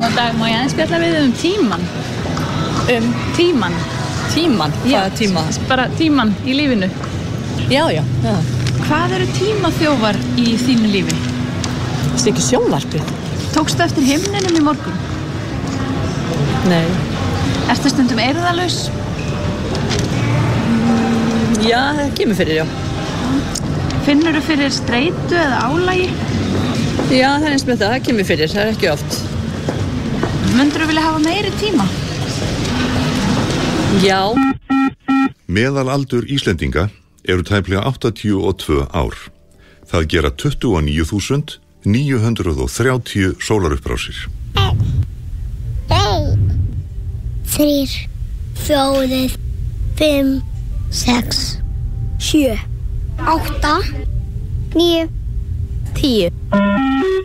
Góðan dag, má ég aðeins spjalla við um tímann? Tímann? Tímann? Hvaða tíma? Bara tímann í lífinu. Já. Hvað eru tímaþjófar í þínu lífi? Það ekki sjónvarpið. Tókstu eftir himninum í morgun? Nei. Ertu stundum eirðalaus? Já, það kemur fyrir, já. Finnurðu fyrir streitu eða álagi? Já, það eins með það kemur fyrir, það ekki oft. Myndirðu vilja hafa meiri tíma? Já. Meðalaldur Íslendinga eru tæplega 82 ár. Það gera 29.930 sólarupprásir. 1, 2, 3, 4, 5, 6, 7, 8, 9, 10.